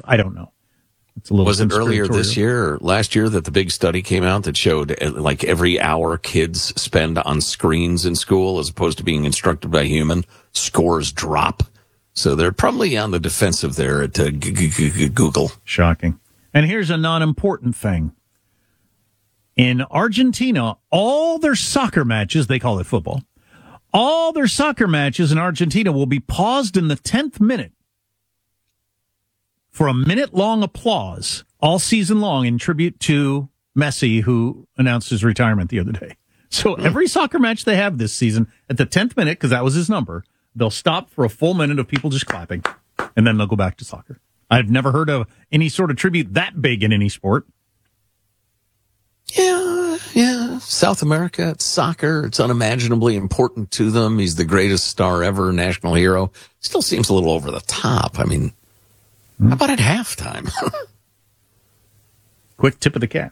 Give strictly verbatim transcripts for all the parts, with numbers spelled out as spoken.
I don't know. It's a little Was it earlier this year or last year that the big study came out that showed like every hour kids spend on screens in school as opposed to being instructed by a human, scores drop? So they're probably on the defensive there at uh, g- g- g- Google. Shocking. And here's a non-important thing. In Argentina, all their soccer matches, they call it football, all their soccer matches in Argentina will be paused in the tenth minute for a minute-long applause all season long in tribute to Messi, who announced his retirement the other day. So every soccer match they have this season, at the tenth minute, because that was his number, they'll stop for a full minute of people just clapping, and then they'll go back to soccer. I've never heard of any sort of tribute that big in any sport. Yeah, yeah. South America, it's soccer. It's unimaginably important to them. He's the greatest star ever, national hero. Still seems a little over the top. I mean, how about at halftime? Quick tip of the cap.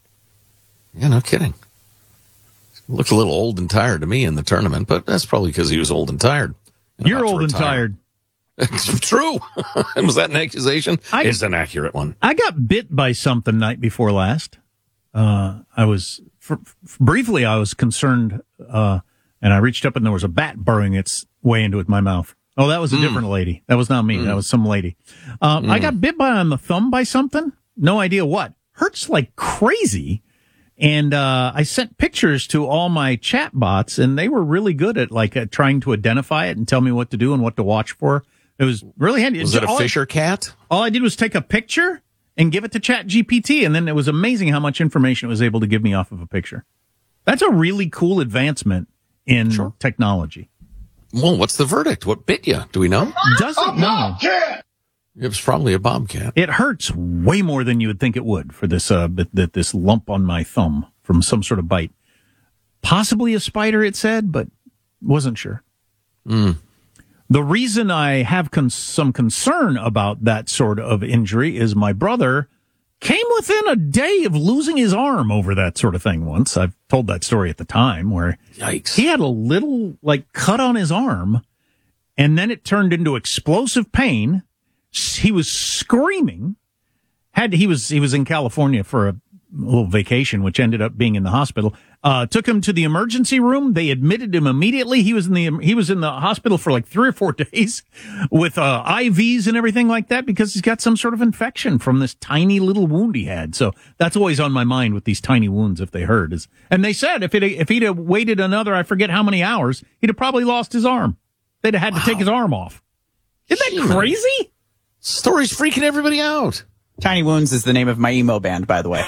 Yeah, no kidding. Looked a little old and tired to me in the tournament, but that's probably because he was old and tired. And You're old and tired. True. Was that an accusation? I, it's an accurate one. I got bit by something night before last. Uh, I was, for, for briefly, I was concerned, uh, and I reached up and there was a bat burrowing its way into it, my mouth. Oh, that was a mm. different lady. That was not me. Mm. That was some lady. Uh, mm. I got bit by on the thumb by something. No idea what. Hurts like crazy. And, uh, I sent pictures to all my chat bots and they were really good at like uh, trying to identify it and tell me what to do and what to watch for. It was really handy. Was it a all Fisher I, cat? All I did was take a picture and give it to Chat G P T, and then it was amazing how much information it was able to give me off of a picture. That's a really cool advancement in sure. technology. Well, what's the verdict? What bit you? Do we know? Doesn't know. It was probably a bobcat. It hurts way more than you would think it would for this uh, that this lump on my thumb from some sort of bite. Possibly a spider, it said, but wasn't sure. Mm. The reason I have con- some concern about that sort of injury is my brother came within a day of losing his arm over that sort of thing once. I've told that story at the time where Yikes. He had a little like cut on his arm and then it turned into explosive pain. He was screaming. Had he was he was in California for a little vacation, which ended up being in the hospital. Uh, took him to the emergency room. They admitted him immediately. He was in the he was in the hospital for like three or four days with uh, I Vs and everything like that because he's got some sort of infection from this tiny little wound he had. So that's always on my mind with these tiny wounds if they hurt. Is and they said if it if he'd have waited another I forget how many hours he'd have probably lost his arm. They'd have had wow. to take his arm off. Isn't that crazy? Story's freaking everybody out. Tiny Wounds is the name of my emo band, by the way.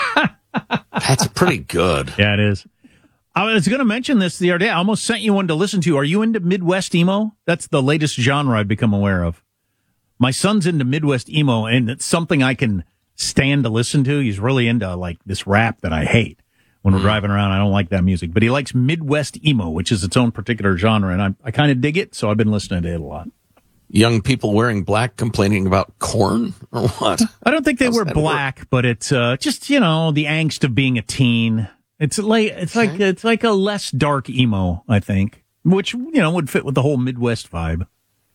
That's pretty good. Yeah, it is. I was going to mention this the other day. I almost sent you one to listen to. Are you into Midwest emo? That's the latest genre I've become aware of. My son's into Midwest emo, and it's something I can stand to listen to. He's really into like this rap that I hate. When we're mm. driving around, I don't like that music. But he likes Midwest emo, which is its own particular genre, and I, I kind of dig it, so I've been listening to it a lot. Young people wearing black complaining about corn or what? I don't think they How's wear black, work? But it's uh, just, you know, the angst of being a teen. It's like it's okay. like it's like a less dark emo, I think, which, you know, would fit with the whole Midwest vibe.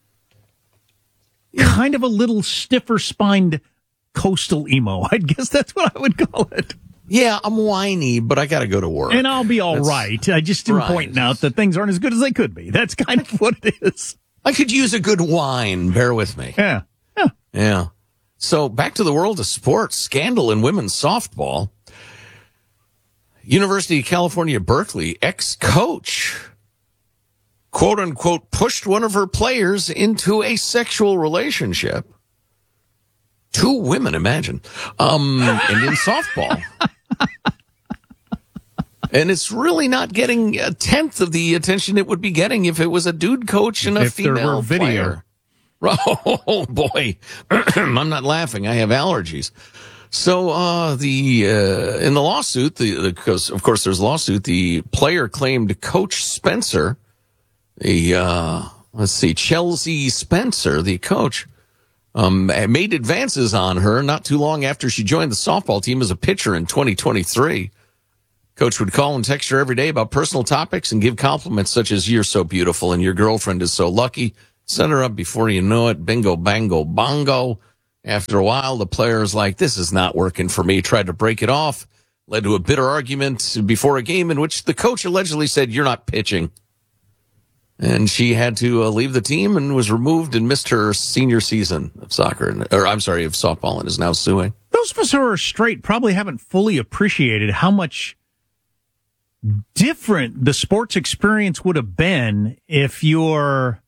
Yeah. Kind of a little stiffer spined coastal emo. I guess that's what I would call it. Yeah, I'm whiny, but I got to go to work. And I'll be all that's, right. I just am right. pointing out that things aren't as good as they could be. That's kind of what it is. I could use a good wine. Bear with me. Yeah. Yeah. Yeah. So back to the world of sports. Scandal in women's softball. University of California, Berkeley, ex-coach, quote unquote, pushed one of her players into a sexual relationship. Two women, imagine. Um, and in softball. And it's really not getting a tenth of the attention it would be getting if it was a dude coach and a if female there were video. Player. Oh, boy. I'm not laughing. I have allergies. So, uh, the, uh, in the lawsuit, the, because of course there's a lawsuit, the player claimed Coach Spencer, the, uh, let's see, Chelsea Spencer, the coach, um, made advances on her not too long after she joined the softball team as a pitcher in twenty twenty-three. Coach would call and text her every day about personal topics and give compliments such as, "You're so beautiful and your girlfriend is so lucky. Set her up before you know it. Bingo, bango, bongo." After a while, the player's like, this is not working for me. Tried to break it off. Led to a bitter argument before a game in which the coach allegedly said, you're not pitching. And she had to uh, leave the team and was removed and missed her senior season of soccer. Or I'm sorry, of softball, and is now suing. Those of us who are straight probably haven't fully appreciated how much different the sports experience would have been if you're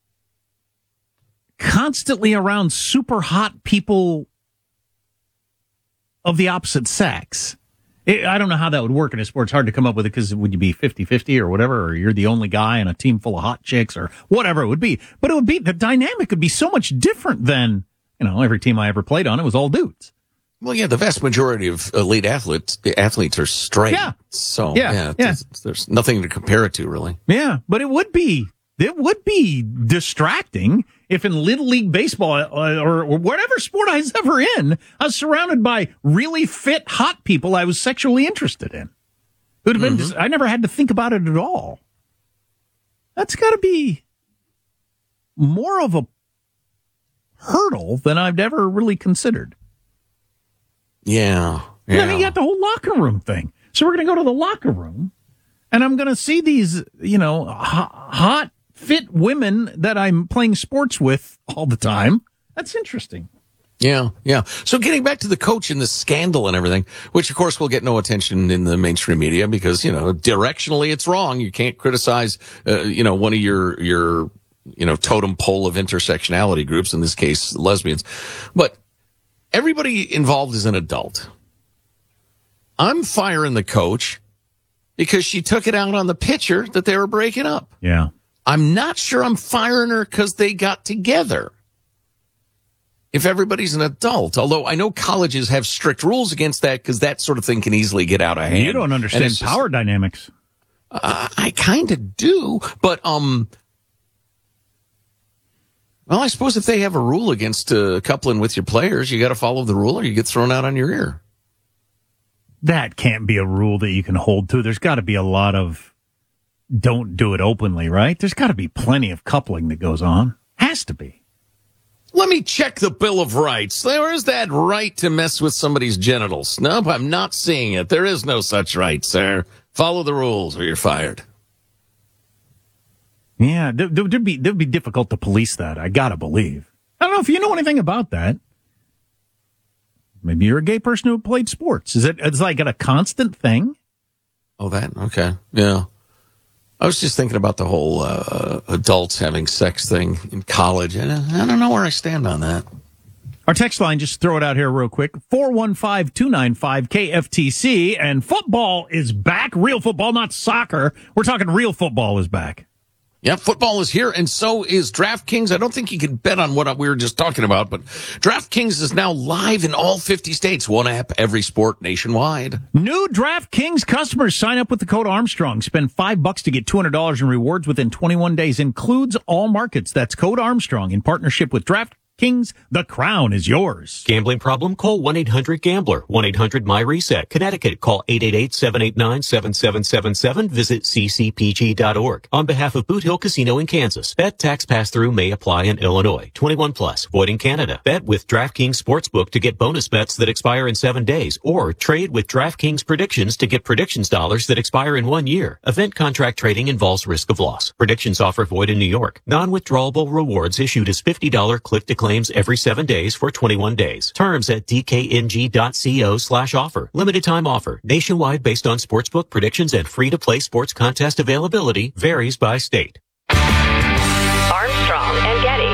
constantly around super hot people of the opposite sex. It, I don't know how that would work in a sport. It's hard to come up with it because would you be fifty-fifty or whatever, or you're the only guy in a team full of hot chicks or whatever it would be. But it would be, the dynamic would be so much different than, you know, every team I ever played on, it was all dudes. Well, yeah, the vast majority of elite athletes athletes are straight. Yeah. So, yeah, yeah, yeah. There's, there's nothing to compare it to, really. Yeah, but it would be, it would be distracting if in Little League Baseball uh, or, or whatever sport I was ever in, I was surrounded by really fit, hot people I was sexually interested in. It would have been, mm-hmm. I never had to think about it at all. That's got to be more of a hurdle than I've ever really considered. Yeah. yeah. And then you got the whole locker room thing. So we're going to go to the locker room, and I'm going to see these, you know, hot, hot, fit women that I'm playing sports with all the time. That's interesting. Yeah, yeah. So getting back to the coach and the scandal and everything, which of course will get no attention in the mainstream media because, you know, directionally it's wrong. You can't criticize, uh, you know, one of your, your, you know, totem pole of intersectionality groups, in this case, lesbians. But everybody involved is an adult. I'm firing the coach because she took it out on the pitcher that they were breaking up. Yeah. I'm not sure I'm firing her because they got together. If everybody's an adult, although I know colleges have strict rules against that because that sort of thing can easily get out of hand. You don't understand power just, dynamics. Uh, I kind of do, but um, well, I suppose if they have a rule against uh, coupling with your players, you got to follow the rule or you get thrown out on your ear. That can't be a rule that you can hold to. There's got to be a lot of don't do it openly, right? There's got to be plenty of coupling that goes on. Has to be. Let me check the Bill of Rights. There is that right to mess with somebody's genitals. Nope, I'm not seeing it. There is no such right, sir. Follow the rules or you're fired. Yeah, there'd be, there'd be difficult to police that, I gotta believe. I don't know if you know anything about that. Maybe you're a gay person who played sports. Is it, it's like a constant thing? Oh, that? Okay. Yeah. I was just thinking about the whole uh, adults having sex thing in college, and I don't know where I stand on that. Our text line, just throw it out here real quick, four one five, two nine five, K F T C, and football is back. Real football, not soccer. We're talking real football is back. Yeah, football is here, and so is DraftKings. I don't think you can bet on what we were just talking about, but DraftKings is now live in all fifty states. One app, every sport nationwide. New DraftKings customers sign up with the code Armstrong. Spend five bucks to get two hundred dollars in rewards within twenty-one days. Includes all markets. That's code Armstrong in partnership with DraftKings. Kings, the crown is yours. Gambling problem? Call one eight hundred gambler. one eight hundred my reset. Connecticut. Call eight eight eight, seven eight nine, seven seven seven seven. Visit c c p g dot org. On behalf of Boot Hill Casino in Kansas. Bet tax pass-through may apply in Illinois. twenty-one plus. Void in Canada. Bet with DraftKings Sportsbook to get bonus bets that expire in seven days. Or trade with DraftKings Predictions to get predictions dollars that expire in one year. Event contract trading involves risk of loss. Predictions offer void in New York. Non-withdrawable rewards issued as fifty dollars click-to claims every seven days for twenty-one days. Terms at d k n g dot co slash offer. Limited time offer. Nationwide based on sportsbook predictions and free-to-play sports contest availability. Varies by state. Armstrong and Getty.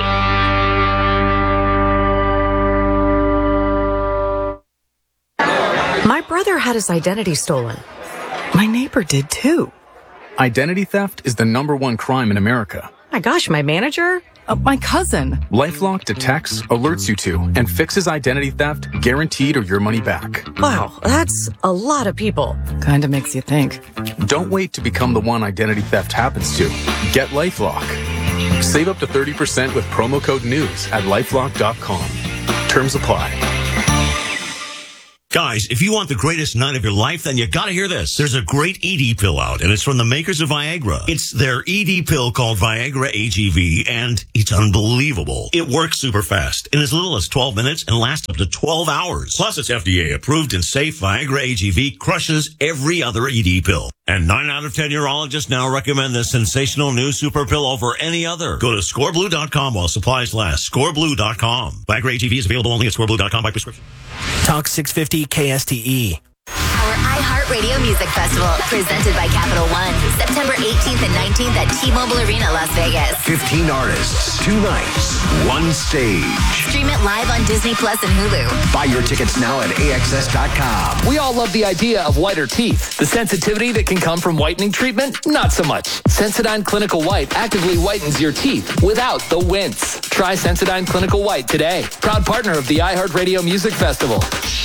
My brother had his identity stolen. My neighbor did too. Identity theft is the number one crime in America. My gosh, my manager? Uh, my cousin. LifeLock detects, alerts you to, and fixes identity theft, guaranteed or your money back. Wow, that's a lot of people. Kinda makes you think. Don't wait to become the one identity theft happens to. Get LifeLock. Save up to thirty percent with promo code NEWS at lifelock dot com. Terms apply. Guys, if you want the greatest night of your life, then you gotta hear this. There's a great E D pill out, and it's from the makers of Viagra. It's their E D pill called Viagra A G V, and it's unbelievable. It works super fast in as little as twelve minutes and lasts up to twelve hours. Plus, it's F D A approved and safe. Viagra A G V crushes every other E D pill. And nine out of ten urologists now recommend this sensational new super pill over any other. Go to score blue dot com while supplies last. score blue dot com. Viagra A G V is available only at score blue dot com by prescription. Talk six fifty K S T E. Our iHeartRadio Music Festival, presented by Capital One, September eighteenth and nineteenth at T-Mobile Arena, Las Vegas. fifteen artists, two nights, one stage. Stream it live on Disney Plus and Hulu. Buy your tickets now at A X S dot com. We all love the idea of whiter teeth. The sensitivity that can come from whitening treatment, not so much. Sensodyne Clinical White actively whitens your teeth without the wince. Try Sensodyne Clinical White today. Proud partner of the iHeartRadio Music Festival.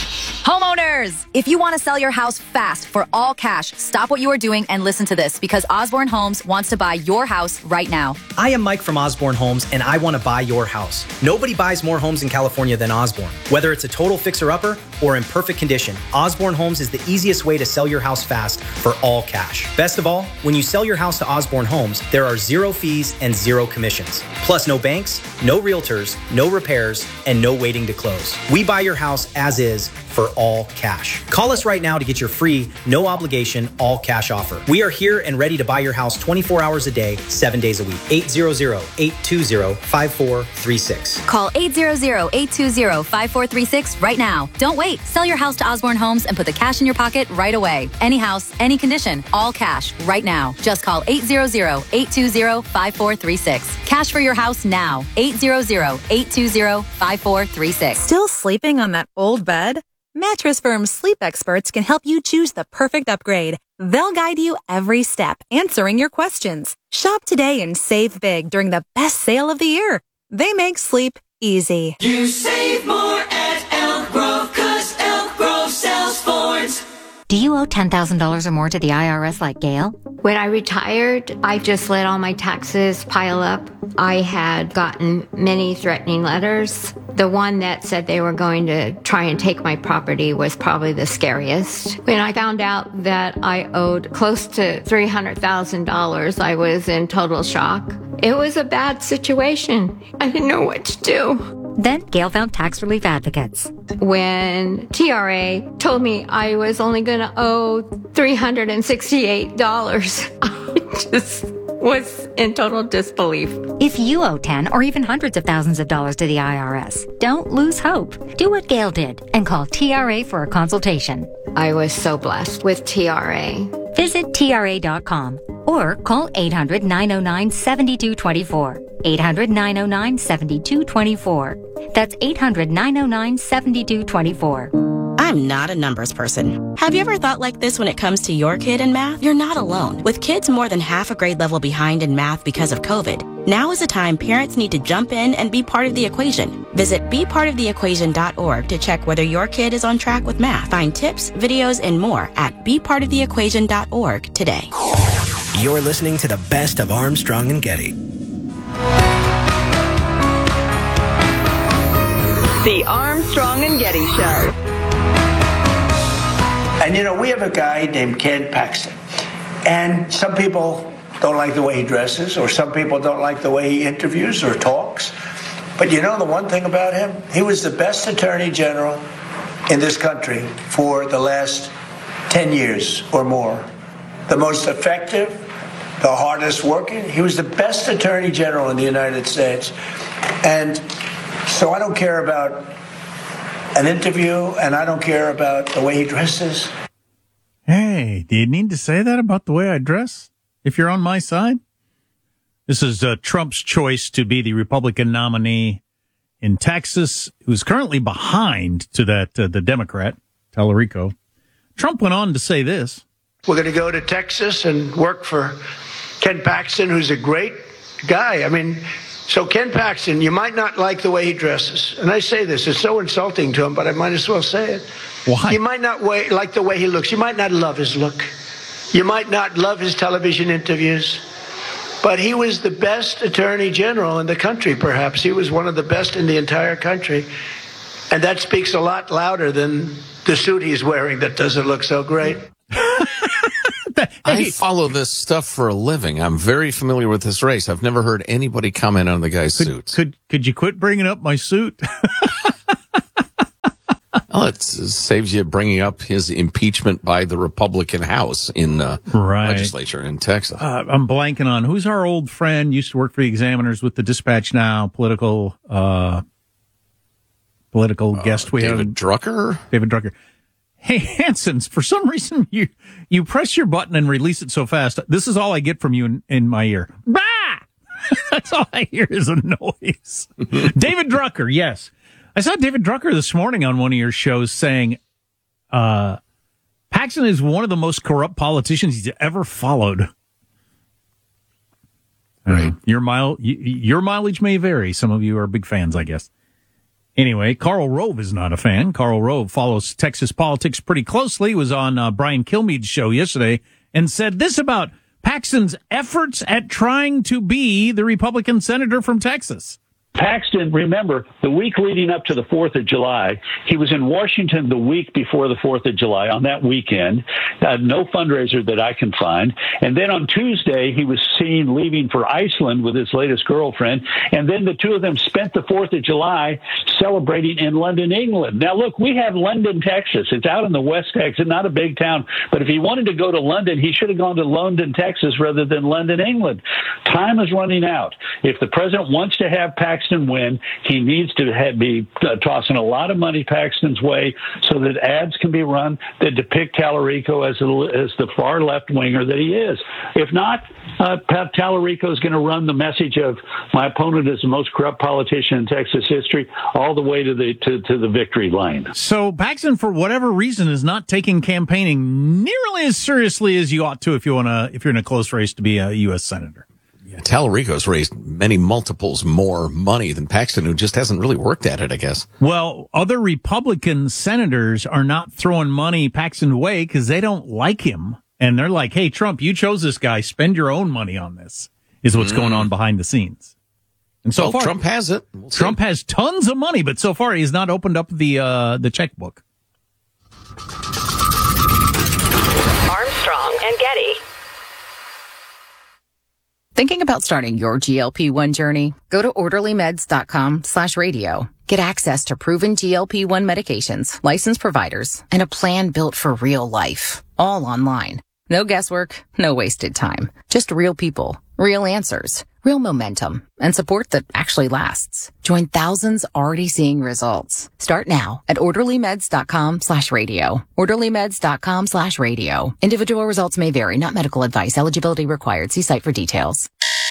Homeowners, if you want to sell your house fast for all cash, stop what you are doing and listen to this, because Osborne Homes wants to buy your house right now. I am Mike from Osborne Homes, and I want to buy your house. Nobody buys more homes in California than Osborne. Whether it's a total fixer-upper or in perfect condition, Osborne Homes is the easiest way to sell your house fast for all cash. Best of all, when you sell your house to Osborne Homes, there are zero fees and zero commissions. Plus no banks, no realtors, no repairs, and no waiting to close. We buy your house as is for all cash. Call us right now to get your free, no obligation, all cash offer. We are here and ready to buy your house twenty-four hours a day, seven days a week. eight hundred, eight two zero, five four three six. Call eight hundred, eight two zero, five four three six right now. Don't wait. Sell your house to Osborne Homes and put the cash in your pocket right away. Any house, any condition, all cash right now. Just call eight hundred, eight two zero, five four three six. Cash for your house now. eight hundred, eight two zero, five four three six. Still sleeping on that old bed? Mattress Firm's sleep experts can help you choose the perfect upgrade. They'll guide you every step, answering your questions. Shop today and save big during the best sale of the year. They make sleep easy. You save more at Elk Grove, 'cause Elk Grove sells Fords. Do you owe ten thousand dollars or more to the I R S like Gail? When I retired, I just let all my taxes pile up. I had gotten many threatening letters. The one that said they were going to try and take my property was probably the scariest. When I found out that I owed close to three hundred thousand dollars, I was in total shock. It was a bad situation. I didn't know what to do. Then Gail found tax relief advocates. When T R A told me I was only going to owe three hundred sixty-eight dollars, I just was in total disbelief. If you owe ten or even hundreds of thousands of dollars to the I R S, don't lose hope. Do what Gail did and call T R A for a consultation. I was so blessed with T R A. Visit T R A dot com or call eight hundred, nine oh nine, seven two two four. eight hundred, nine oh nine, seven two two four. That's eight hundred, nine oh nine, seven two two four. I'm not a numbers person. Have you ever thought like this when it comes to your kid in math? You're not alone. With kids more than half a grade level behind in math because of COVID, now is the time parents need to jump in and be part of the equation. Visit be part of the equation dot org to check whether your kid is on track with math. Find tips, videos, and more at be part of the equation dot org today. You're listening to the best of Armstrong and Getty. The Armstrong and Getty Show. And, you know, we have a guy named Ken Paxton. And some people don't like the way he dresses, or some people don't like the way he interviews or talks. But you know the one thing about him? He was the best attorney general in this country for the last ten years or more. The most effective, the hardest working. He was the best attorney general in the United States. And so I don't care about an interview, and I don't care about the way he dresses. Hey, do you need to say that about the way I dress if you're on my side? This is uh, Trump's choice to be the Republican nominee in Texas, who's currently behind to that uh, the Democrat, Tallarico. Trump went on to say this. We're going to go to Texas and work for Ken Paxton, who's a great guy. I mean, so Ken Paxton, you might not like the way he dresses. And I say this, it's so insulting to him, but I might as well say it. Why? You might not way, like the way he looks. You might not love his look. You might not love his television interviews. But he was the best attorney general in the country, perhaps. He was one of the best in the entire country. And that speaks a lot louder than the suit he's wearing that doesn't look so great. I follow this stuff for a living. I'm very familiar with this race. I've never heard anybody comment on the guy's could, suits. Could could you quit bringing up my suit? Well, it saves you bringing up his impeachment by the Republican House in uh, right. legislature in Texas. Uh, I'm blanking on who's our old friend, used to work for the Examiners with the Dispatch now, political uh, political uh, guest we David have. Drucker? David Drucker. Hey, Hansons, for some reason you you press your button and release it so fast. This is all I get from you in, in my ear. Bah! That's all I hear is a noise. David Drucker, yes. I saw David Drucker this morning on one of your shows saying uh, Paxton is one of the most corrupt politicians he's ever followed. Right. Uh, your mile, y- your mileage may vary. Some of you are big fans, I guess. Anyway, Karl Rove is not a fan. Karl Rove follows Texas politics pretty closely. He was on uh, Brian Kilmeade's show yesterday and said this about Paxton's efforts at trying to be the Republican senator from Texas. Paxton, remember, the week leading up to the fourth of July, he was in Washington the week before the fourth of July on that weekend. Uh, no fundraiser that I can find. And then on Tuesday, he was seen leaving for Iceland with his latest girlfriend. And then the two of them spent the fourth of July celebrating in London, England. Now, look, we have London, Texas. It's out in the West Texas, not a big town. But if he wanted to go to London, he should have gone to London, Texas, rather than London, England. Time is running out. If the president wants to have Paxton win, he needs to have, be uh, tossing a lot of money Paxton's way so that ads can be run that depict Tallarico as, a, as the far left winger that he is. If not, uh, Tallarico is going to run the message of my opponent is the most corrupt politician in Texas history all the way to the to, to the victory lane. So Paxton, for whatever reason, is not taking campaigning nearly as seriously as you ought to if you want to if you're in a close race to be a U S senator. Tallarico's raised many multiples more money than Paxton, who just hasn't really worked at it, I guess. Well, other Republican senators are not throwing money Paxton's way because they don't like him. And they're like, hey, Trump, you chose this guy. Spend your own money on this, is what's mm. going on behind the scenes. And so well, far, Trump has it. We'll Trump see. has tons of money, but so far he's not opened up the uh, the checkbook. Armstrong and Getty. Thinking about starting your G L P one journey? Go to orderlymeds.com slash radio. Get access to proven G L P one medications, licensed providers, and a plan built for real life. All online. No guesswork, no wasted time. Just real people, real answers, real momentum, and support that actually lasts. Join thousands already seeing results. Start now at orderlymeds.com slash radio. orderlymeds.com slash radio. Individual results may vary, not medical advice. Eligibility required. See site for details.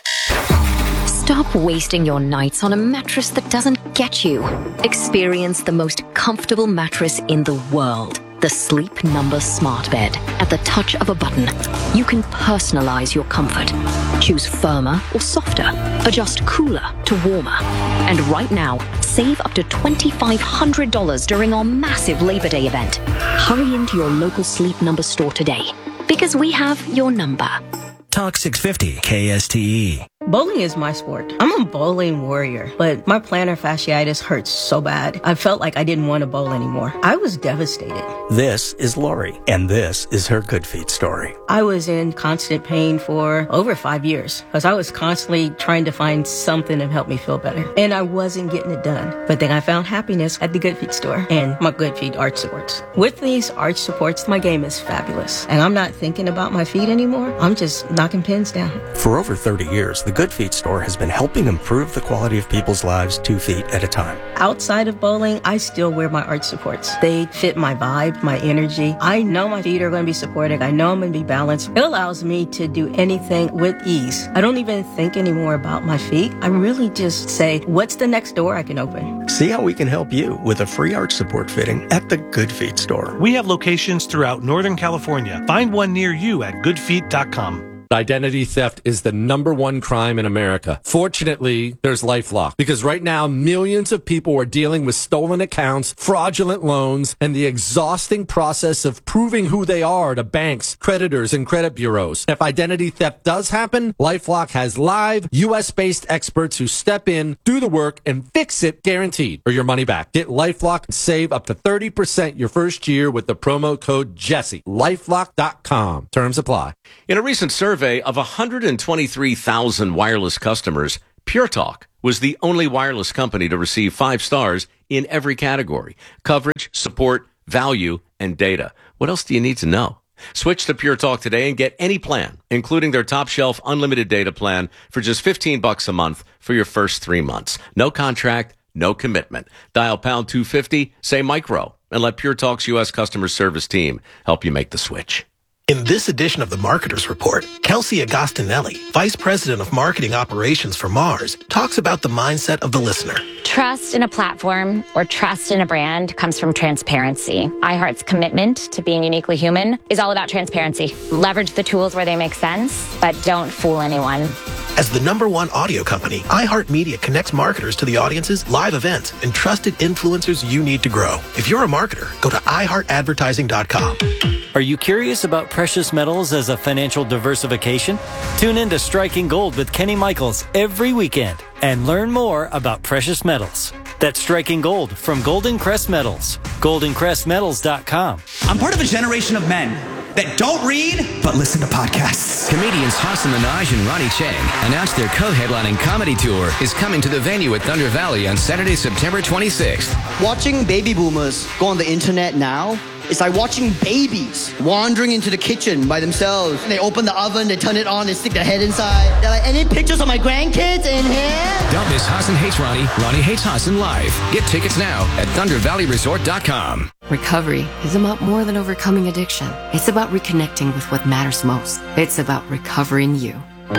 Stop wasting your nights on a mattress that doesn't get you. Experience the most comfortable mattress in the world. The Sleep Number Smart Bed. At the touch of a button, you can personalize your comfort. Choose firmer or softer. Adjust cooler to warmer. And right now, save up to twenty-five hundred dollars during our massive Labor Day event. Hurry into your local Sleep Number store today, because we have your number. Talk six fifty K S T E. Bowling is my sport. I'm a bowling warrior, but my plantar fasciitis hurts so bad. I felt like I didn't want to bowl anymore. I was devastated. This is Lori, and this is her Good Feet story. I was in constant pain for over five years because I was constantly trying to find something to help me feel better, and I wasn't getting it done. But then I found happiness at the Good Feet store and my Good Feet arch supports. With these arch supports, my game is fabulous, and I'm not thinking about my feet anymore. I'm just knocking pins down. For over thirty years, the Good Feet store has been helping improve the quality of people's lives two feet at a time. Outside of bowling, I still wear my arch supports. They fit my vibe, my energy. I know my feet are going to be supported. I know I'm going to be balanced. It allows me to do anything with ease. I don't even think anymore about my feet. I really just say, what's the next door I can open? See how we can help you with a free arch support fitting at the Good Feet store. We have locations throughout Northern California. Find one near you at good feet dot com. Identity theft is the number one crime in America. Fortunately, there's LifeLock, because right now millions of people are dealing with stolen accounts, fraudulent loans, and the exhausting process of proving who they are to banks, creditors, and credit bureaus. If identity theft does happen, LifeLock has live U S-based experts who step in, do the work, and fix it guaranteed, or your money back. Get LifeLock and save up to thirty percent your first year with the promo code Jesse. LifeLock dot com. Terms apply. In a recent survey of one hundred twenty-three thousand wireless customers, Pure Talk was the only wireless company to receive five stars in every category: coverage, support, value, and data. What else do you need to know? Switch to Pure Talk today and get any plan, including their top shelf unlimited data plan, for just fifteen bucks a month for your first three months. No contract, no commitment. Dial pound two fifty, say micro, and let Pure Talk's U S customer service team help you make the switch. In this edition of the Marketer's Report, Kelsey Agostinelli, Vice President of Marketing Operations for Mars, talks about the mindset of the listener. Trust in a platform or trust in a brand comes from transparency. iHeart's commitment to being uniquely human is all about transparency. Leverage the tools where they make sense, but don't fool anyone. As the number one audio company, iHeartMedia connects marketers to the audiences, live events, and trusted influencers you need to grow. If you're a marketer, go to i heart advertising dot com. Are you curious about precious metals as a financial diversification? Tune in to Striking Gold with Kenny Michaels every weekend and learn more about precious metals. That's Striking Gold from Golden Crest Metals. golden crest metals dot com. I'm part of a generation of men that don't read, but listen to podcasts. Comedians Hassan Minaj and Ronnie Chang announced their co-headlining comedy tour is coming to the venue at Thunder Valley on Saturday, September twenty-sixth. Watching baby boomers go on the internet now, it's like watching babies wandering into the kitchen by themselves. They open the oven, they turn it on, they stick their head inside. They're like, any pictures of my grandkids in here? Don't miss Hassan Hates Ronnie, Ronnie Hates Hassan live. Get tickets now at thunder valley resort dot com. Recovery is about more than overcoming addiction. It's about reconnecting with what matters most. It's about recovering you.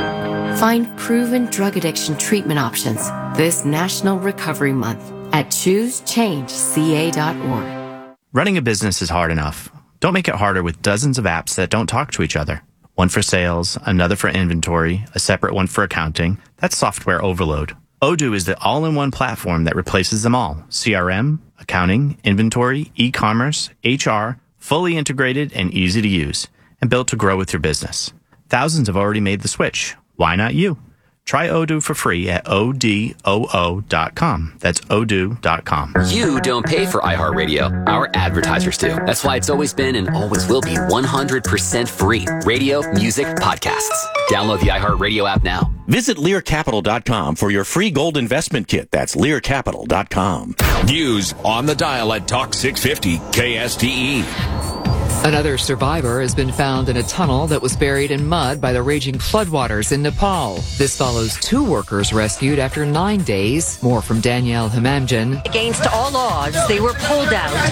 Find proven drug addiction treatment options this National Recovery Month at choose change c a dot org. Running a business is hard enough. Don't make it harder with dozens of apps that don't talk to each other. One for sales, another for inventory, a separate one for accounting. That's software overload. Odoo is the all-in-one platform that replaces them all. C R M, accounting, inventory, e-commerce, H R, fully integrated and easy to use, and built to grow with your business. Thousands have already made the switch. Why not you? Try Odoo for free at O D O O dot com. That's odoo dot com. You don't pay for iHeartRadio. Our advertisers do. That's why it's always been and always will be one hundred percent free. Radio, music, podcasts. Download the iHeartRadio app now. Visit lear capital dot com for your free gold investment kit. That's lear capital dot com. News on the dial at Talk six fifty K S T E. Another survivor has been found in a tunnel that was buried in mud by the raging floodwaters in Nepal. This follows two workers rescued after nine days. More from Danielle Himamjan. Against all odds, they were pulled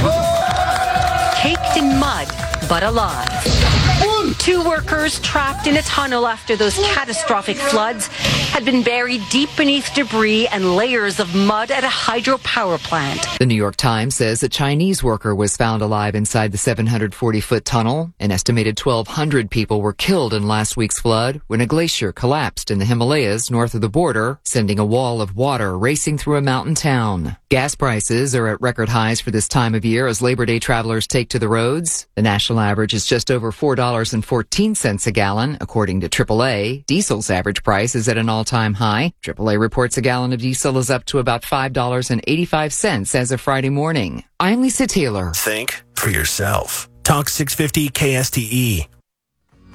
out, caked in mud, but alive. Two workers trapped in a tunnel after those catastrophic floods had been buried deep beneath debris and layers of mud at a hydropower plant. The New York Times says a Chinese worker was found alive inside the seven hundred forty foot tunnel. An estimated twelve hundred people were killed in last week's flood when a glacier collapsed in the Himalayas north of the border, sending a wall of water racing through a mountain town. Gas prices are at record highs for this time of year as Labor Day travelers take to the roads. The national average is just over four dollars and fourteen cents a gallon, according to triple A. Diesel's average price is at an all-time high. triple A reports a gallon of diesel is up to about five dollars and eighty-five cents as of Friday morning. I'm Lisa Taylor. Think for yourself. Talk six fifty K S T E.